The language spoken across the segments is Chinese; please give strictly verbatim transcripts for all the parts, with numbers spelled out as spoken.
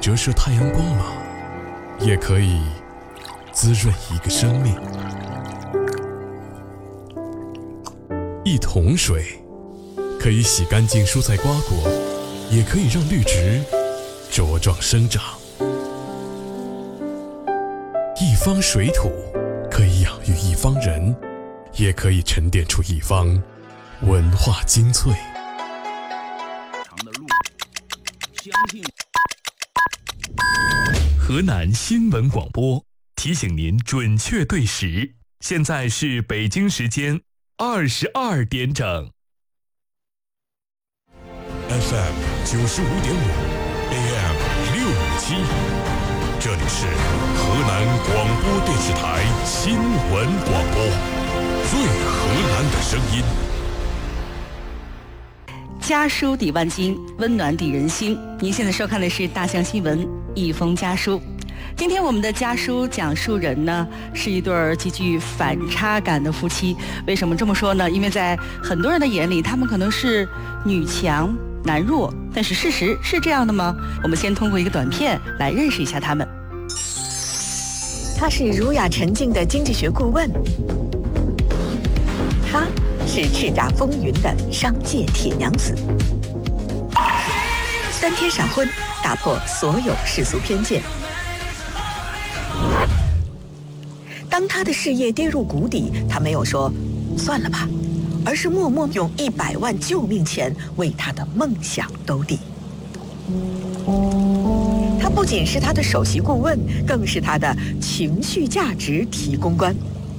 折射太阳光芒，也可以滋润一个生命。一桶水可以洗干净蔬菜瓜果，也可以让绿植茁壮生长。一方水土可以养育一方人，也可以沉淀出一方文化精粹。河南新闻广播提醒您准确对时，现在是北京时间二十二点整。F M 九十五点五 ，A M 六五七，这里是河南广播电视台新闻广播，最河南的声音。 家书抵万金，温暖抵人心。您现在收看的是大象新闻一封家书。今天我们的家书讲述人呢，是一对极具反差感的夫妻。为什么这么说呢？因为在很多人的眼里，他们可能是女强男弱，但是事实是这样的吗？我们先通过一个短片来认识一下他们。 他是儒雅沉静的经济学顾问，他是叱咤风云的商界铁娘子。三天闪婚，打破所有世俗偏见。当他的事业跌入谷底，他没有说算了吧，而是默默用一百万救命钱为他的梦想兜底。他不仅是他的首席顾问，更是他的情绪价值提供官。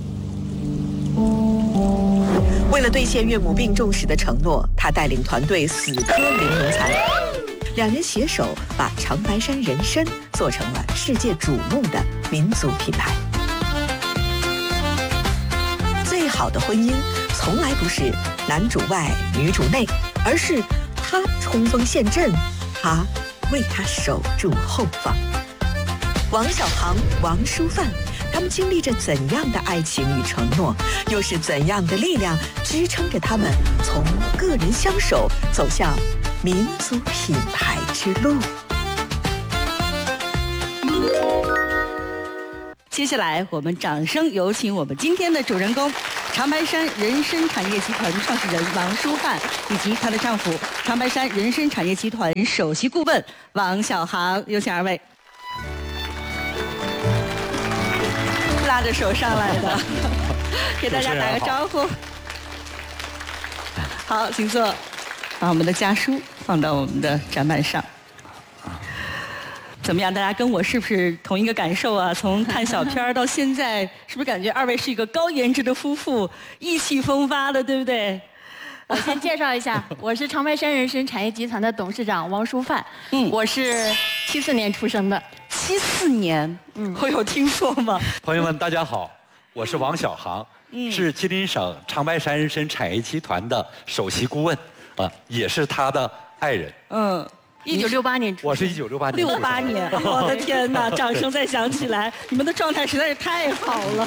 为了兑现岳母病重时的承诺，他带领团队死磕零农残，两人携手把长白山人参做成了世界瞩目的民族品牌。最好的婚姻从来不是男主外女主内，而是他冲锋陷阵，他为他守住后方。王小航、王淑范，他们经历着怎样的爱情与承诺，又是怎样的力量支撑着他们从个人相守走向民族品牌之路？ 接下来我们掌声有请我们今天的主人公，长白山人参产业集团创始人王淑范以及她的丈夫，长白山人参产业集团首席顾问王小航，有请二位。拉着手上来的，给大家打个招呼。好，请坐。把我们的家书放到我们的展板上。怎么样？大家跟我是不是同一个感受啊？从看小片到现在，是不是感觉二位是一个高颜值的夫妇，意气风发的，对不对？ 我先介绍一下，我是长白山人参产业集团的董事长王淑范。嗯，我是七四年出生的。 七四年，嗯，我有听错吗？ 朋友们，大家好，我是王小航，嗯、是吉林省长白山人参产业集团的首席顾问，啊，也是他的爱人。 嗯。一九六八年出生， 我是一九六八年。 六八年，我的天哪！掌声再响起来，你们的状态实在是太好了。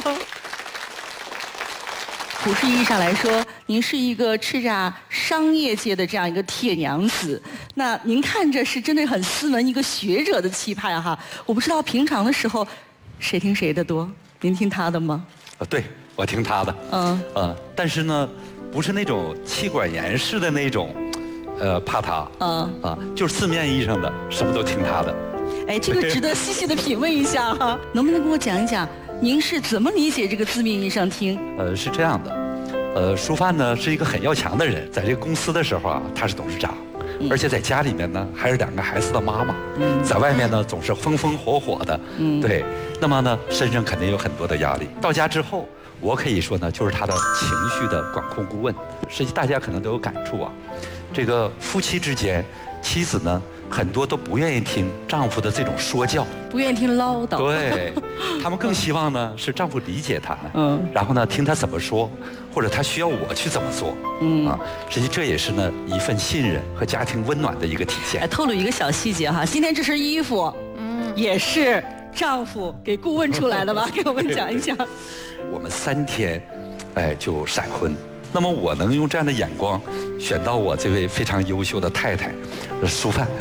普世意义上来说，您是一个叱咤商业界的这样一个铁娘子，那您看着是真的很斯文，一个学者的气派哈。我不知道平常的时候，谁听谁的多？您听他的吗？ 啊，对，我听他的。嗯。呃，但是呢，不是那种妻管严式的那种。呃，怕他，嗯啊，就是字面意义上的，什么都听他的。 哎，这个值得细细的品味一下哈。能不能跟我讲一讲，您是怎么理解这个字面意义上听？ 呃，是这样的，呃，淑范呢是一个很要强的人，在这个公司的时候啊，他是董事长，嗯、而且在家里面呢还是两个孩子的妈妈，嗯、在外面呢总是风风火火的，嗯、对，那么呢身上肯定有很多的压力。到家之后，我可以说呢就是他的情绪的管控顾问。实际大家可能都有感触啊。这个夫妻之间，妻子呢很多都不愿意听丈夫的这种说教， 不愿意听唠叨。 对，他们更希望呢是丈夫理解他们，嗯，然后呢听他怎么说，或者他需要我去怎么做，嗯啊，实际这也是呢一份信任和家庭温暖的一个体现。 哎，透露一个小细节哈，今天这身衣服，嗯，也是丈夫给顾问出来的吧？给我们讲一讲。 我们三天，哎就闪婚。那么我能用这样的眼光选到我这位非常优秀的太太，淑范，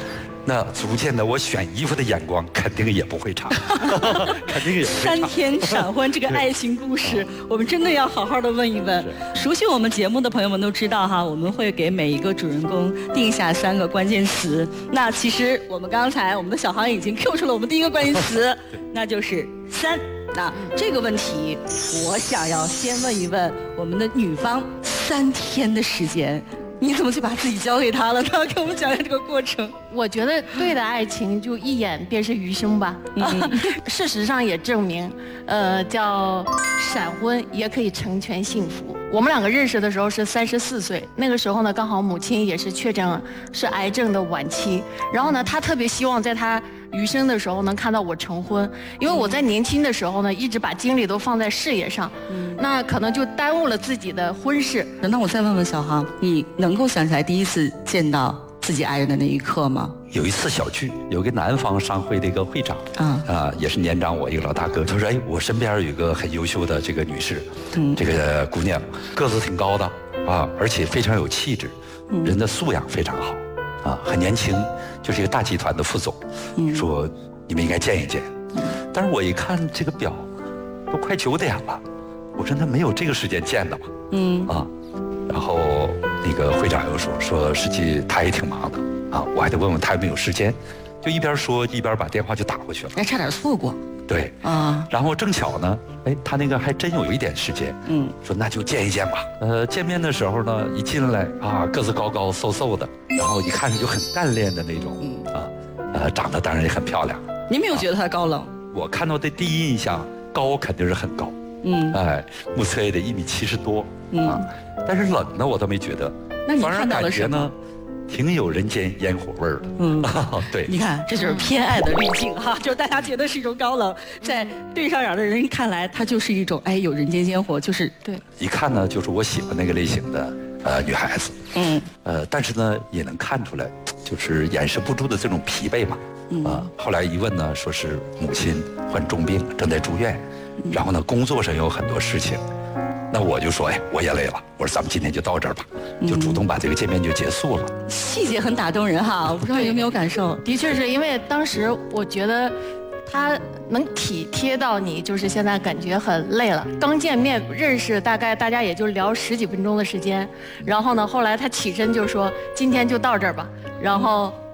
那逐渐的我选衣服的眼光肯定也不会差，肯定也不会差。 三天闪婚这个爱情故事，我们真的要好好的问一问。熟悉我们节目的朋友们都知道哈，我们会给每一个主人公定下三个关键词。那其实我们刚才我们的小航已经 Q 出了我们第一个关键词，那就是三。那这个问题，我想要先问一问我们的女方，三天的时间。你怎么就把自己交给他了呢？给我们讲讲这个过程。 我觉得对的爱情就一眼便是余生吧。嗯、事实上也证明，呃，叫闪婚也可以成全幸福。我们两个认识的时候是三十四岁，那个时候呢，刚好母亲也是确诊是癌症的晚期。然后呢，他特别希望在他余生的时候能看到我成婚，因为我在年轻的时候呢，一直把精力都放在事业上，嗯、那可能就耽误了自己的婚事。 那我再问问小航，你能够想起来第一次见到自己爱人的那一刻吗？ 有一次小聚，有个南方商会的一个会长，啊、嗯呃，也是年长我一个老大哥，他说：“哎，我身边有一个很优秀的这个女士，嗯，这个姑娘个子挺高的啊，而且非常有气质，嗯、人的素养非常好，啊，很年轻，就是一个大集团的副总，嗯、说你们应该见一见。嗯、但是我一看这个表，都快九点了，我说那没有这个时间见的嘛，嗯啊，然后那个会长又说说实际他也挺忙的。”啊，我还得问问他有没有时间，就一边说一边把电话就打过去了。 哎，差点错过。 对啊，然后正巧呢，哎，他那个还真有一点时间，嗯，说那就见一见吧。呃，见面的时候呢，一进来啊，个子高高瘦瘦的，然后一看就很干练的那种，嗯啊，呃，长得当然也很漂亮。 你没有觉得他高冷？啊、 我看到的第一印象，高肯定是很高，嗯，哎，目测也得一米七十多，嗯、啊，但是冷呢，我倒没觉得， 那你看到了什么？ 挺有人间烟火味儿的，嗯，对， 你看，这就是偏爱的滤镜哈，就是大家觉得是一种高冷，在对上眼的人看来，它就是一种哎有人间烟火，就是对， 一看呢就是我喜欢那个类型的呃女孩子，嗯，呃，但是呢也能看出来，就是掩饰不住的这种疲惫嘛，嗯、啊，后来一问呢，说是母亲患重病正在住院，嗯、然后呢工作上有很多事情。那我就说，哎，我也累了。我说咱们今天就到这儿吧，就主动把这个见面就结束了。 细节很打动人哈，我不知道有没有感受。 的确是因为当时我觉得他能体贴到你，就是现在感觉很累了。刚见面认识，大概大家也就聊十几分钟的时间，然后呢，后来他起身就说今天就到这儿吧，然后